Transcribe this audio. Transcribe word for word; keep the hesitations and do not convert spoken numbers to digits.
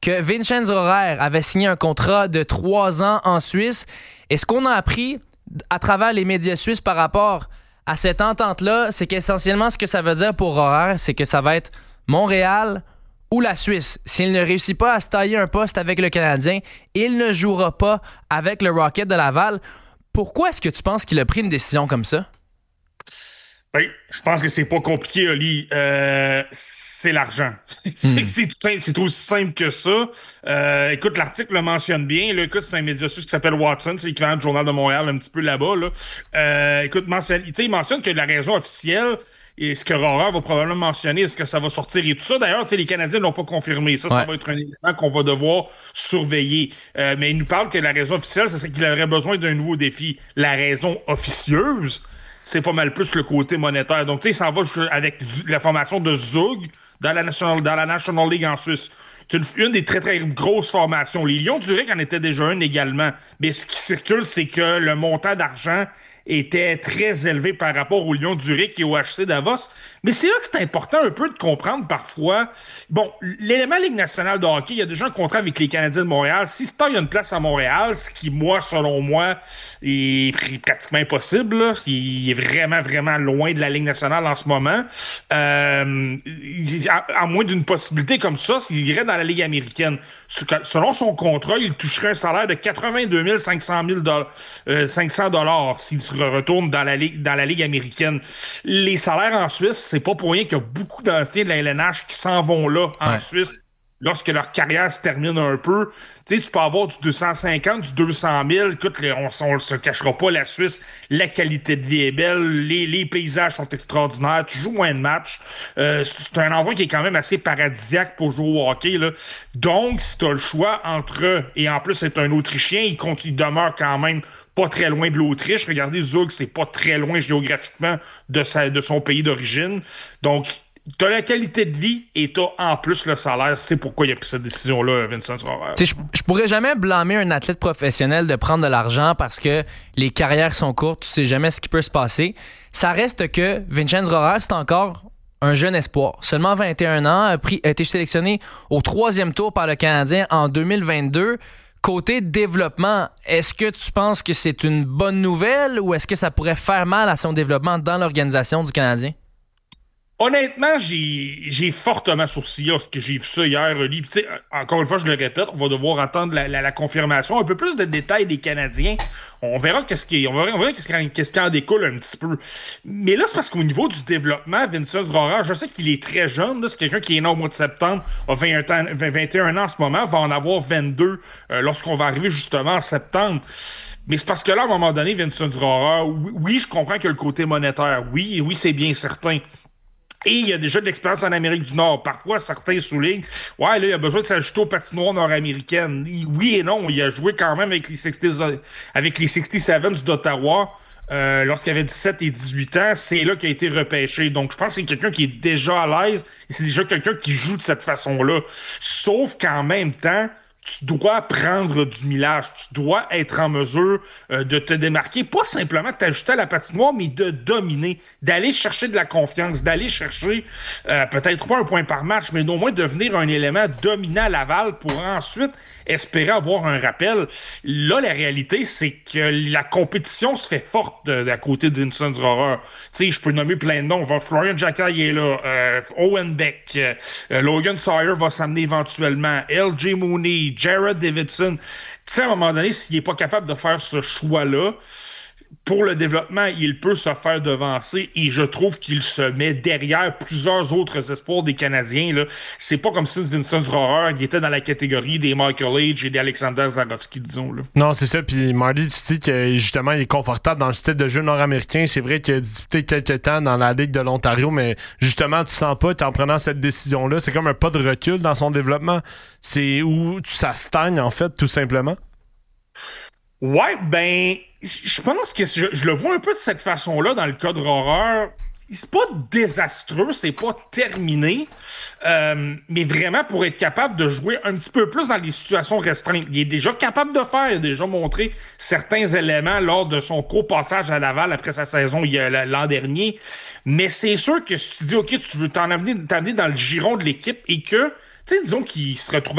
que Vincenz Rohrer avait signé un contrat de trois ans en Suisse. Et ce qu'on a appris à travers les médias suisses par rapport à cette entente-là, c'est qu'essentiellement, ce que ça veut dire pour Rohrer, c'est que ça va être Montréal ou la Suisse. S'il ne réussit pas à se tailler un poste avec le Canadien, il ne jouera pas avec le Rocket de Laval. Pourquoi est-ce que tu penses qu'il a pris une décision comme ça? Oui, je pense que c'est pas compliqué, Oli. Euh, c'est l'argent. c'est, Hmm. c'est, tout, c'est aussi simple que ça. Euh, écoute, l'article le mentionne bien. Là, écoute, c'est un média suisse qui s'appelle Watson, c'est l'équivalent du Journal de Montréal, un petit peu là-bas. Là. Euh, écoute, mentionne, il mentionne que la raison officielle, et ce que Rohrer va probablement mentionner, est-ce que ça va sortir et tout ça. D'ailleurs, les Canadiens ne l'ont pas confirmé. Ça, ouais. Ça va être un élément qu'on va devoir surveiller. Euh, mais il nous parle que la raison officielle, c'est qu'il aurait besoin d'un nouveau défi. La raison officieuse, c'est pas mal plus le côté monétaire. Donc, tu sais, il s'en va avec la formation de Zug dans la National, dans la National League en Suisse. C'est une, une des très, très grosses formations. Les Lions du Zurich en étaient déjà une également. Mais ce qui circule, c'est que le montant d'argent était très élevé par rapport aux Lions du Zurich et au H C Davos. Mais c'est là que c'est important un peu de comprendre parfois. Bon, l'élément Ligue nationale de hockey, il y a déjà un contrat avec les Canadiens de Montréal. Si Star a une place à Montréal, ce qui, moi, selon moi, est pratiquement impossible, là, il est vraiment, vraiment loin de la Ligue nationale en ce moment. Euh, à, à moins d'une possibilité comme ça, s'il irait dans la Ligue américaine. Selon son contrat, il toucherait un salaire de quatre-vingt-deux mille cinq cents dollars s'il se retourne dans la Ligue, dans la Ligue américaine. Les salaires en Suisse, c'est pas pour rien qu'il y a beaucoup d'anciens de la L N H qui s'en vont là, en ouais. Suisse, lorsque leur carrière se termine un peu. Tu sais, tu peux avoir du deux cent cinquante, du deux cent mille. Écoute, on ne se cachera pas, la Suisse, la qualité de vie est belle, les, les paysages sont extraordinaires, tu joues moins de matchs. Euh, c'est un endroit qui est quand même assez paradisiaque pour jouer au hockey, là. Donc, si tu as le choix entre eux, et en plus, c'est un Autrichien, il, continue, il demeure quand même pas très loin de l'Autriche. Regardez, Zug, c'est pas très loin géographiquement de, sa, de son pays d'origine. Donc, t'as la qualité de vie et t'as en plus le salaire. C'est pourquoi il a pris cette décision-là, Vincenz Rohrer. Je, je pourrais jamais blâmer un athlète professionnel de prendre de l'argent parce que les carrières sont courtes, tu sais jamais ce qui peut se passer. Ça reste que Vincenz Rohrer, c'est encore un jeune espoir. Seulement vingt et un ans, a, pris, a été sélectionné au troisième tour par le Canadien en deux mille vingt-deux. Côté développement, est-ce que tu penses que c'est une bonne nouvelle ou est-ce que ça pourrait faire mal à son développement dans l'organisation du Canadien? Honnêtement, j'ai, j'ai fortement sourcillé lorsque j'ai vu ça hier, Oli. Puis, encore une fois, je le répète, on va devoir attendre la, la, la confirmation, un peu plus de détails des Canadiens. On verra qu'est-ce qui, on verra, on verra qu'est-ce qui, qu'est-ce qui en découle un petit peu. Mais là, c'est parce qu'au niveau du développement, Vincenz Rohrer, je sais qu'il est très jeune. Là, c'est quelqu'un qui est né au mois de septembre, a vingt et un ans, vingt et un ans en ce moment, va en avoir vingt-deux euh, lorsqu'on va arriver justement en septembre. Mais c'est parce que là, à un moment donné, Vincenz Rohrer, oui, oui, je comprends que le côté monétaire, oui, oui, c'est bien certain. Et il y a déjà de l'expérience en Amérique du Nord. Parfois, certains soulignent, ouais, là, il a besoin de s'ajouter aux patinoires nord-américaines. Oui et non, il a joué quand même avec les soixante, avec les soixante-dix-sept d'Ottawa. Euh, lorsqu'il avait dix-sept et dix-huit ans, c'est là qu'il a été repêché. Donc, je pense que c'est quelqu'un qui est déjà à l'aise et c'est déjà quelqu'un qui joue de cette façon-là. Sauf qu'en même temps, tu dois prendre du millage, tu dois être en mesure euh, de te démarquer, pas simplement de t'ajuster à la patinoire, mais de dominer, d'aller chercher de la confiance, d'aller chercher euh, peut-être pas un point par match, mais au moins devenir un élément dominant à Laval pour ensuite espérer avoir un rappel. Là, la réalité, c'est que la compétition se fait forte de, de, à côté de Vincenz Rohrer. Tu sais, je peux nommer plein de noms. Florian Jacquet est là, euh, Owen Beck, euh, Logan Sawyer va s'amener éventuellement, L J Mooney, Jared Davidson. Tu sais, à un moment donné, s'il n'est pas capable de faire ce choix-là, pour le développement, il peut se faire devancer et je trouve qu'il se met derrière plusieurs autres espoirs des Canadiens. Là. C'est pas comme si Vincenz Rohrer qui était dans la catégorie des Michael Age et des Alexander Zarovski, disons. Là. Non, c'est ça. Puis Marty, tu dis que justement, il est confortable dans le style de jeu nord-américain. C'est vrai qu'il a disputé quelques temps dans la Ligue de l'Ontario, mais justement, tu sens pas, en prenant cette décision-là, c'est comme un pas de recul dans son développement. C'est où ça stagne, en fait, tout simplement. Ouais, ben, je pense que je, je le vois un peu de cette façon-là dans le cas de Rohrer. C'est pas désastreux, c'est pas terminé, euh, mais vraiment pour être capable de jouer un petit peu plus dans les situations restreintes. Il est déjà capable de faire, il a déjà montré certains éléments lors de son court passage à Laval après sa saison il y a, l'an dernier. Mais c'est sûr que si tu dis, OK, tu veux t'en amener, t'amener dans le giron de l'équipe et que, tu sais, disons qu'il se retrouve